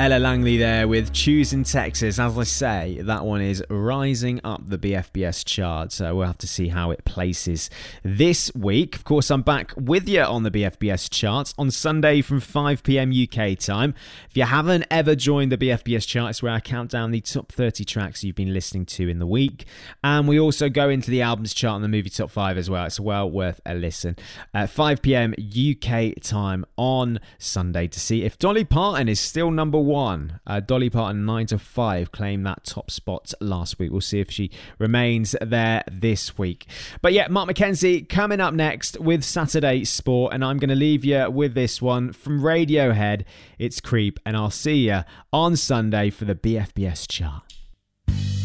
Ella Langley there with Choosing Texas. As I say, that one is rising up the BFBS chart, so we'll have to see how it places this week. Of course, I'm back with you on the BFBS charts on Sunday from 5 p.m. UK time. If you haven't ever joined the BFBS chart, it's where I count down the top 30 tracks you've been listening to in the week. And we also go into the albums chart and the movie top 5 as well. It's well worth a listen. 5 p.m. UK time on Sunday to see if Dolly Parton is still number one. Dolly Parton 9 to 5 claimed that top spot last week. We'll see if she remains there this week. But yeah, Mark McKenzie coming up next with Saturday Sport, and I'm going to leave you with this one from Radiohead. It's Creep, and I'll see you on Sunday for the BFBS chart.